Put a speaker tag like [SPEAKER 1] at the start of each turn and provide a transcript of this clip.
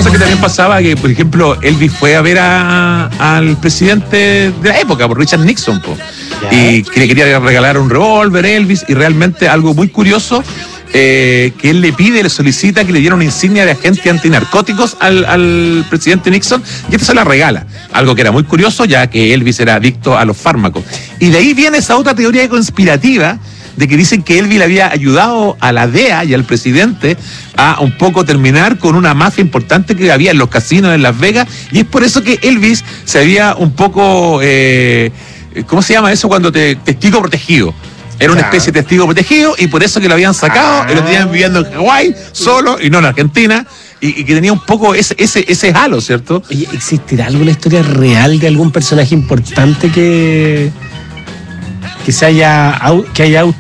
[SPEAKER 1] cosa que también pasaba, que por ejemplo Elvis fue a ver al presidente de la época, por Richard Nixon, y que le quería regalar un revólver Elvis, y realmente algo muy curioso, que él le solicita que le diera una insignia de agente antinarcóticos al presidente Nixon, y esto se la regala, algo que era muy curioso, ya que Elvis era adicto a los fármacos. Y de ahí viene esa otra teoría conspirativa de que dicen que Elvis le había ayudado a la DEA y al presidente a un poco terminar con una mafia importante que había en los casinos en Las Vegas, y es por eso que Elvis se había un poco, ¿cómo se llama eso? Cuando testigo protegido. Era una especie de testigo protegido, y por eso que lo habían sacado y lo tenían viviendo en Hawái solo y no en Argentina, y que tenía un poco ese halo, ¿cierto?
[SPEAKER 2] Oye, ¿existirá alguna historia real de algún personaje importante que haya